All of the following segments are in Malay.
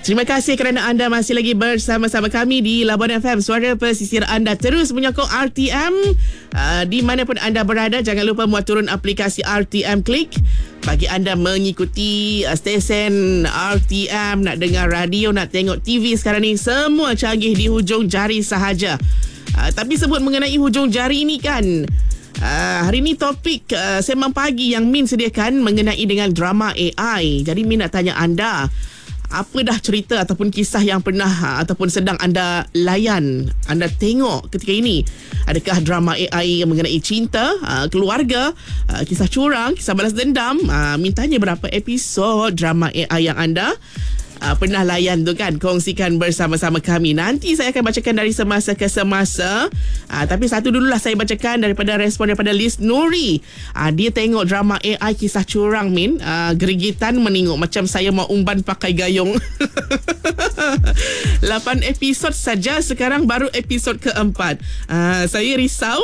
Terima kasih kerana anda masih lagi bersama-sama kami di Labuan FM, suara pesisir anda. Terus menyokong RTM di mana pun anda berada. Jangan lupa muat turun aplikasi RTM Click bagi anda mengikuti stesen RTM, nak dengar radio, nak tengok TV sekarang ni, semua canggih di hujung jari sahaja. Tapi sebut mengenai hujung jari ini kan, hari ni topik Sembang Pagi yang Min sediakan mengenai dengan drama AI. Jadi Min nak tanya anda, apa dah cerita ataupun kisah yang pernah ataupun sedang anda layan, anda tengok ketika ini? Adakah drama AI yang mengenai cinta, keluarga, kisah curang, kisah balas dendam? Mintanya berapa episod drama AI yang anda pernah layan tu kan? Kongsikan bersama-sama kami. Nanti saya akan bacakan dari semasa ke semasa. Tapi satu dululah saya bacakan daripada respon daripada Liz Nuri. Dia tengok drama AI kisah curang Min. Gerigitan menengok macam saya mau umban pakai gayung. 8 episod saja, sekarang baru episod keempat. Saya risau.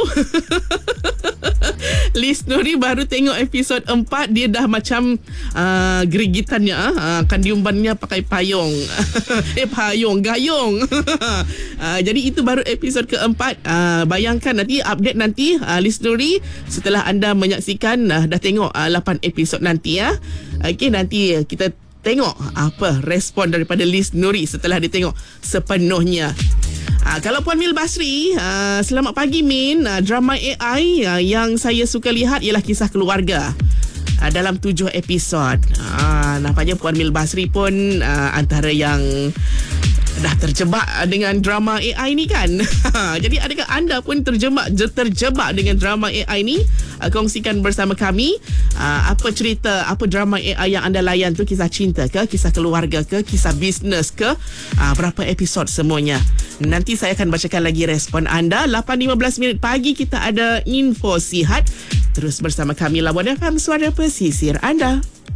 Liz Nuri baru tengok episod 4, dia dah macam gerigitannya akan diumbannya pakai payung. Gayung. Jadi itu baru episod keempat. Bayangkan nanti update nanti Liz Nuri setelah anda menyaksikan dah tengok 8 episod nanti ya. Okey, nanti kita tengok apa respon daripada Liz Nuri setelah dia tengok sepenuhnya. Kalau Puan Mil Basri, selamat pagi Min. Drama AI yang saya suka lihat ialah Kisah Keluarga dalam 7 episod. Nampaknya Puan Mil Basri pun antara yang dah terjebak dengan drama AI ni kan. Jadi adakah anda pun terjebak dengan drama AI ni? Kongsikan bersama kami. Apa cerita, apa drama AI yang anda layan tu? Kisah cinta ke, kisah keluarga ke, kisah bisnes ke? Berapa episod semuanya? Nanti saya akan bacakan lagi respon anda. 8.15 minit pagi kita ada info sihat. Terus bersama kami Labuan FM, suara pesisir anda.